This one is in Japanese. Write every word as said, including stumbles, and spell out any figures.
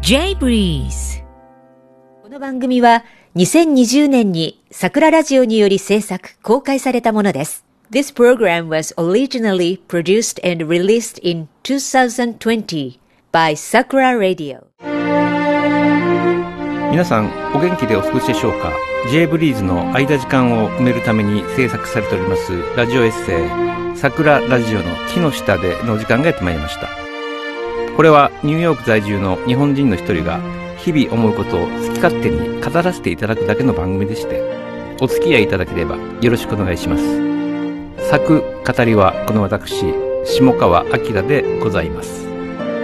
J Breeze。この番組はにせんにじゅうねんに桜ラジオにより制作公開されたものです。This program was originally produced and released in twenty twenty by Sakura Radio。 皆さんお元気でお過ごしでしょうか。 J ブリーズの間時間を埋めるために制作されておりますラジオエッセイ桜ラジオの木の下での時間がやってまいりました。これはニューヨーク在住の日本人の一人が日々思うことを好き勝手に語らせていただくだけの番組でして、お付き合いいただければよろしくお願いします。作語りはこの私下川明でございます。